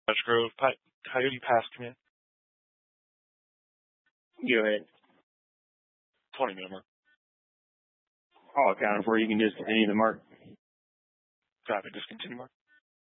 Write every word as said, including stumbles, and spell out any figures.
Dutch Grove, Pi- Coyote Pass Command. Go ahead. twenty minute mark. All accounted for. You can just continue the mark. Copy. Discontinue mark.